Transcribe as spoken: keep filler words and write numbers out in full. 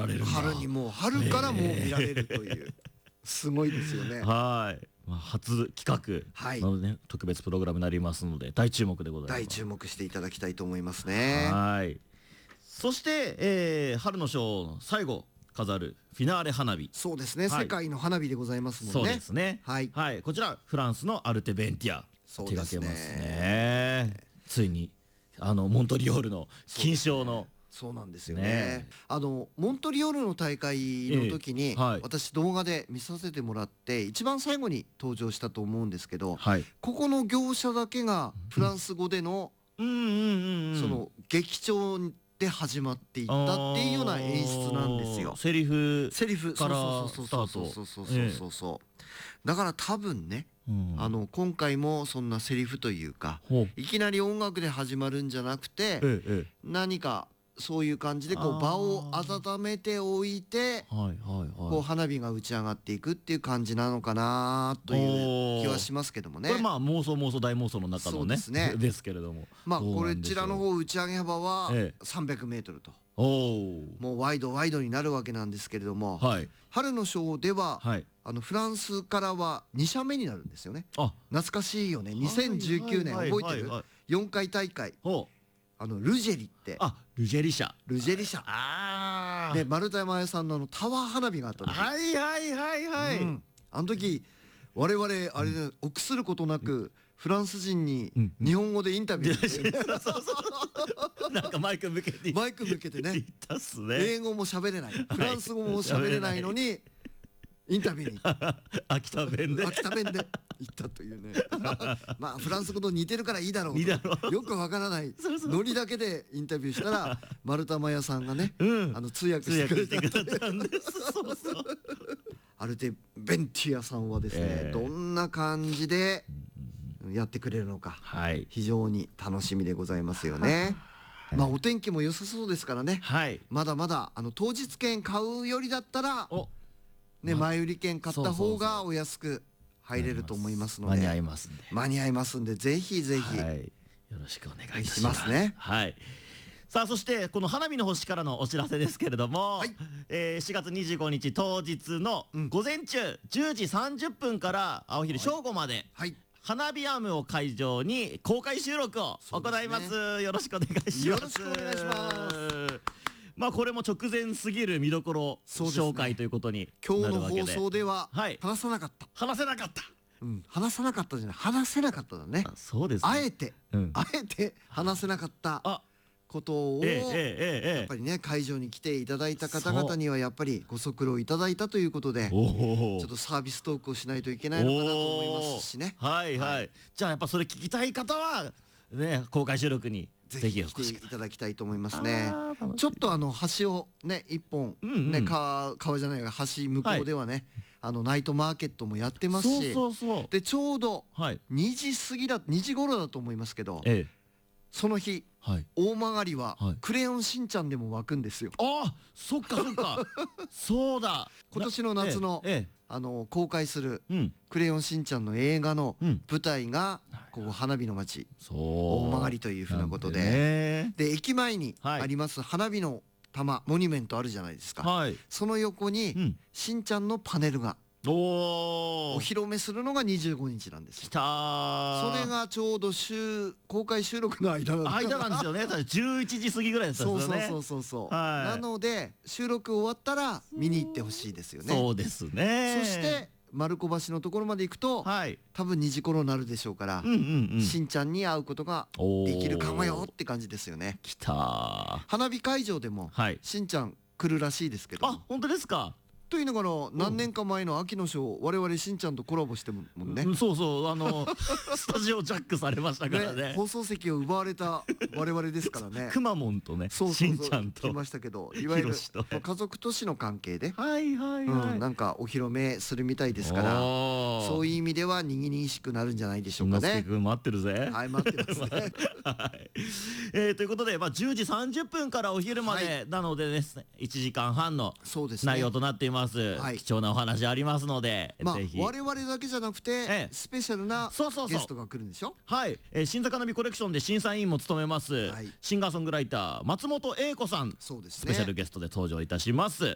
れるんだ。 春にもう春からもう見られるという、すごいですよね。 はい、まあ、初企画のね、特別プログラムになりますので大注目でございます。 大注目していただきたいと思いますね。 はい。そして、えー、春のショーの最後飾るフィナーレ花火。 そうですね、はい、世界の花火でございますもんね。 そうですね。はい、はい、こちらフランスのアルテ・ベンティア手掛けますね。ついにあのモントリオールの金賞の。 そうなんですよね。あのモントリオールの大会の時に、えーはい、私動画で見させてもらって一番最後に登場したと思うんですけど、はい、ここの業者だけがフランス語でのその劇調で始まっていったっていうような演出なんですよ。 セリフセリフからそうそうそうそうそうそうそうそう。だから多分ね、うん、あの今回もそんなセリフというかいきなり音楽で始まるんじゃなくて、ええ、何かそういう感じでこう場を温めておいてこう花火が打ち上がっていくっていう感じなのかなという気はしますけどもね。 これまあ妄想妄想大妄想の中のねですけれども、 まあこちらの方打ち上げ幅はさんびゃくメートルともうワイドワイドになるわけなんですけれども、春のショーではあのフランスからはに社目になるんですよね。懐かしいよね。にせんじゅうきゅうねん覚えてるよんかい大会あのルジェリって、 あ、ルジェリ社、 ルジェリ社、ああ、で丸田真由さんのあのタワー花火があったの。 はいはいはいはい。 あの時我々あれで臆することなくフランス人に日本語でインタビュー、 なんかマイク向けてマイク向けてね、英語も喋れない、フランス語も喋れないのにインタビューに秋田弁で秋田弁で行ったというね。まあフランス語と似てるからいいだろうとよくわからないノリだけでインタビューしたら丸田真由さんがね、あの通訳してくれたんです。アルテ・ベンティアさんはですね、どんな感じでやってくれるのか非常に楽しみでございますよね。まあお天気も良さそうですからね、まだまだあの当日券買うよりだったらね、前売り券買った方がお安く入れると思いますので、 間に合いますんで間に合いますんでぜひぜひ、 はい、よろしくお願いしますね。はい。さあそしてこの花火の星からのお知らせですけれども、はい、えー、しがつにじゅうごにち当日の午前中じゅうじさんじゅっぷんからお昼正午まで、はい、花火アームを会場に公開収録を行います。よろしくお願いします。よろしくお願いします。まあこれも直前すぎる見どころ紹介ということになるわけで、 今日の放送では話さなかった、 話せなかった、 話さなかったじゃない、話せなかっただね。 そうです。 あえてあえて話せなかったことをやっぱりね会場に来ていただいた方々にはやっぱりご足労いただいたということで、ちょっとサービストークをしないといけないのかなと思いますしね。 はいはい。じゃあやっぱそれ聞きたい方はね公開収録にぜひ来ていただきたいと思いますね。ちょっとあの橋をね一本ね川川じゃないが橋向こうではねあのナイトマーケットもやってますし、でちょうどにじ過ぎだにじ頃だと思いますけど、その日大曲はクレヨンしんちゃんでも湧くんですよ。 あ、そっかそっか。そうだ。 今年の夏のあの公開するクレヨンしんちゃんの映画の舞台がここ花火の街大曲というふうなことで、で駅前にあります花火の玉モニュメントあるじゃないですか。その横にしんちゃんのパネルがお披露目するのがにじゅうごにちなんです。 きたー。 それがちょうど週公開収録の間なん間なんですよね。じゅういちじ過ぎぐらいだったんですよね。 そうそうそうそう。なので収録終わったら見に行ってほしいですよね。 そうですね。 そして丸子橋のところまで行くと多分にじ頃になるでしょうから、しんちゃんに会うことができるかもよって感じですよね。 きたー。 花火会場でもしんちゃん来るらしいですけど。 あ、本当ですか。 というのが何年か前の秋のショー我々しんちゃんとコラボしてもんね。 そうそう、あのスタジオジャックされましたからね。 放送席を奪われた我々ですからね。 くまモンとねしんちゃんと来ましたけど、いわゆる家族都市の関係でなんかお披露目するみたいですから、そういう意味ではにぎにぎしくなるんじゃないでしょうかね。 待ってるぜ。 はい、待ってますね。 えということでじゅうじさんじゅっぷんからお昼までなのでですねいちじかんはんの内容となっています。貴重なお話ありますので、 ぜひ我々だけじゃなくてスペシャルなゲストが来るんでしょ。 はい、新坂花火コレクションで審査委員も務めますシンガーソングライター松本英子さん、スペシャルゲストで登場いたします。